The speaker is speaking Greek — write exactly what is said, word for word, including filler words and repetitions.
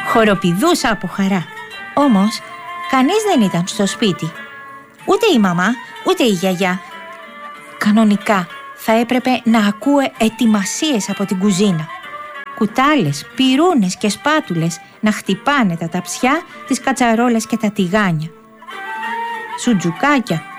Χοροπηδούσα από χαρά. Όμως κανείς δεν ήταν στο σπίτι. Ούτε η μαμά, ούτε η γιαγιά. Κανονικά θα έπρεπε να ακούω ετοιμασίες από την κουζίνα. Κουτάλες, πυρούνες και σπάτουλες να χτυπάνε τα ταψιά, τις κατσαρόλες και τα τηγάνια. Σουτζουκάκια,